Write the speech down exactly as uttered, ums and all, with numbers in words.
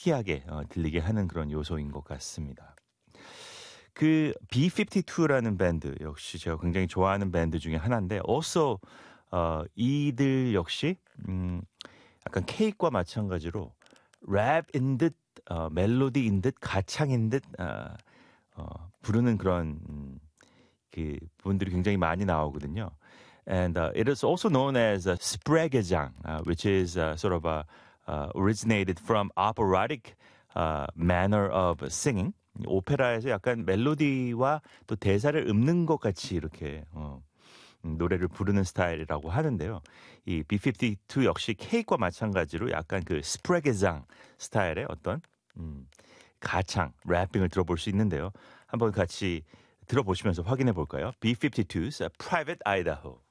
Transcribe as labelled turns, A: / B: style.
A: 특이하게 어, 들리게 하는 그런 요소인 것 같습니다. 그 비 피프티투라는 밴드 역시 제가 굉장히 좋아하는 밴드 중에 하나인데 also 어, 이들 역시 음, 약간 케이크와 마찬가지로 랩인 듯 어, 멜로디인 듯 가창인 듯 어, 어, 부르는 그런 음, 그 분들이 굉장히 많이 나오거든요. And uh, it is also known as uh, 스프레게장, uh, which is uh, sort of uh, uh, originated from operatic uh, manner of singing. 오페라에서 약간 멜로디와 또 대사를 읊는 것 같이 이렇게 어, 음, 노래를 부르는 스타일이라고 하는데요. 이 비 피프티투 역시 케이크와 마찬가지로 약간 그 스프레게장 스타일의 어떤 음, 가창, 래핑을 들어볼 수 있는데요. 한번 같이 들어보시면서 확인해 볼까요? 비 피프티투's Private Idaho.